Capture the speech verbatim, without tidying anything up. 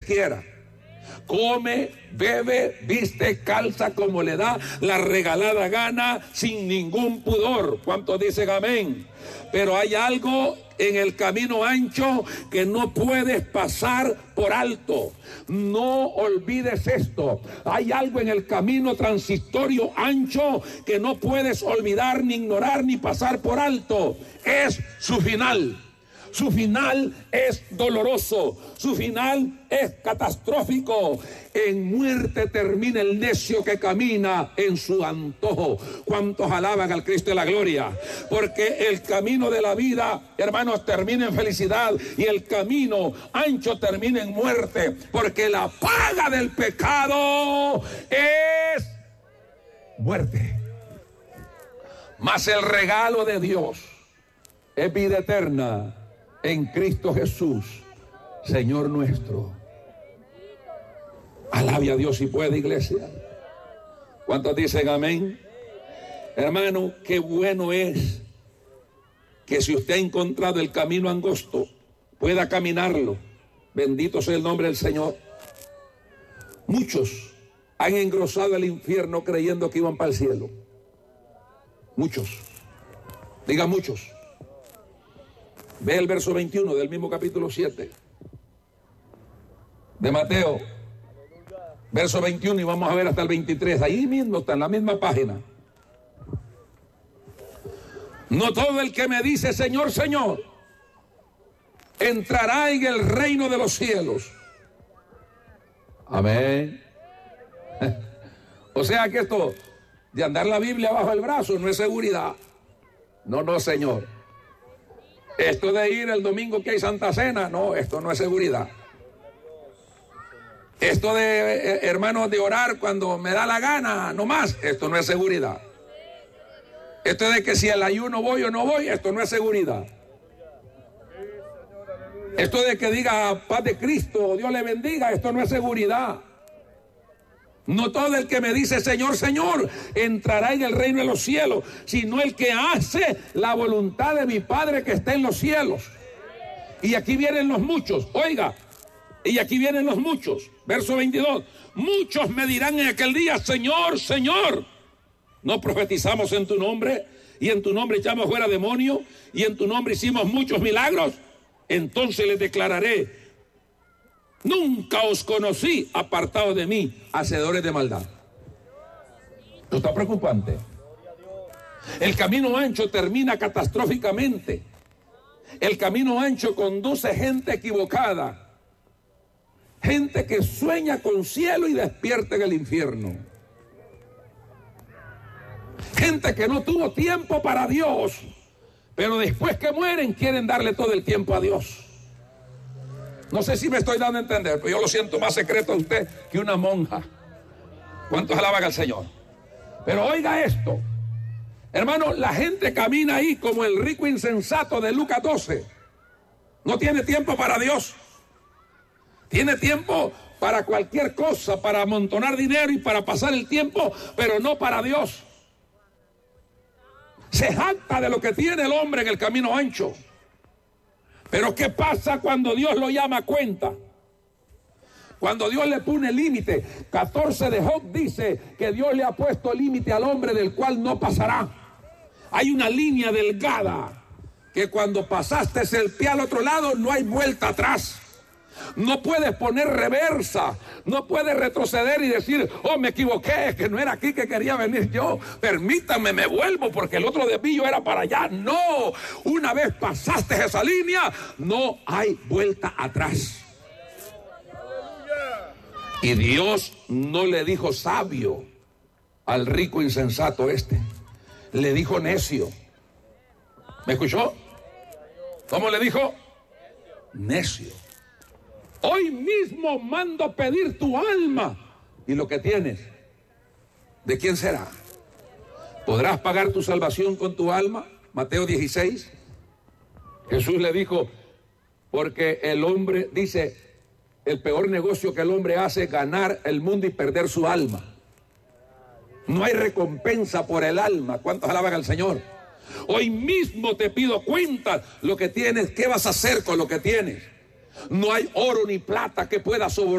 quiera. Come, bebe, viste, calza como le da la regalada gana, sin ningún pudor. ¿Cuántos dicen amén? Pero hay algo en el camino ancho que no puedes pasar por alto. No olvides esto. Hay algo en el camino transitorio ancho que no puedes olvidar, ni ignorar, ni pasar por alto. Es su final. Su final es doloroso, su final es catastrófico. En muerte termina el necio que camina en su antojo. ¿Cuántos alaban al Cristo de la gloria? Porque el camino de la vida, hermanos, termina en felicidad, y el camino ancho termina en muerte, porque la paga del pecado es muerte. Mas el regalo de Dios es vida eterna en Cristo Jesús, Señor nuestro. Alabe a Dios si puede, iglesia. ¿Cuántos dicen amén? Hermano, qué bueno es que si usted ha encontrado el camino angosto, pueda caminarlo. Bendito sea el nombre del Señor. Muchos han engrosado el infierno creyendo que iban para el cielo. Muchos. Diga muchos. Ve el verso veintiuno del mismo capítulo siete de Mateo, verso veintiuno, y vamos a ver hasta el veintitrés. Ahí mismo está, en la misma página. No todo el que me dice Señor, Señor, entrará en el reino de los cielos. Amén. O sea que esto de andar la Biblia bajo el brazo no es seguridad. No, no, Señor. Esto de ir el domingo que hay Santa Cena, no, esto no es seguridad. Esto de, eh, hermanos, de orar cuando me da la gana, no más, esto no es seguridad. Esto de que si el ayuno voy o no voy, esto no es seguridad. Esto de que diga paz de Cristo, Dios le bendiga, esto no es seguridad. No todo el que me dice Señor, Señor, entrará en el reino de los cielos, sino el que hace la voluntad de mi Padre que está en los cielos. Y aquí vienen los muchos, oiga, y aquí vienen los muchos. Verso veintidós, muchos me dirán en aquel día, Señor, Señor, ¿no profetizamos en tu nombre? Y en tu nombre echamos fuera demonios, y en tu nombre hicimos muchos milagros. Entonces les declararé, nunca os conocí, apartados de mí, hacedores de maldad. Esto está preocupante. El camino ancho termina catastróficamente. El camino ancho conduce gente equivocada, gente que sueña con cielo y despierta en el infierno, gente que no tuvo tiempo para Dios, pero después que mueren quieren darle todo el tiempo a Dios. No sé si me estoy dando a entender, pero yo lo siento más secreto a usted que una monja. ¿Cuántos alaban al Señor? Pero oiga esto, hermano, la gente camina ahí como el rico insensato de Lucas doce. No tiene tiempo para Dios. Tiene tiempo para cualquier cosa, para amontonar dinero y para pasar el tiempo, pero no para Dios. Se jacta de lo que tiene el hombre en el camino ancho. Pero ¿qué pasa cuando Dios lo llama a cuenta? Cuando Dios le pone límite. catorce de Job dice que Dios le ha puesto límite al hombre del cual no pasará. Hay una línea delgada que cuando pasaste el pie al otro lado no hay vuelta atrás. No puedes poner reversa, no puedes retroceder y decir, oh, me equivoqué, que no era aquí que quería venir yo, permítame, me vuelvo porque el otro desvío era para allá. No, una vez pasaste esa línea, no hay vuelta atrás. Y Dios no le dijo sabio al rico insensato este, le dijo necio. ¿Me escuchó? ¿Cómo le dijo? Necio. Hoy mismo mando pedir tu alma y lo que tienes. ¿De quién será? ¿Podrás pagar tu salvación con tu alma? Mateo dieciséis. Jesús le dijo, porque el hombre, dice, el peor negocio que el hombre hace es ganar el mundo y perder su alma. No hay recompensa por el alma. ¿Cuántos alaban al Señor? Hoy mismo te pido cuenta lo que tienes, qué vas a hacer con lo que tienes. No hay oro ni plata que pueda sobrevivir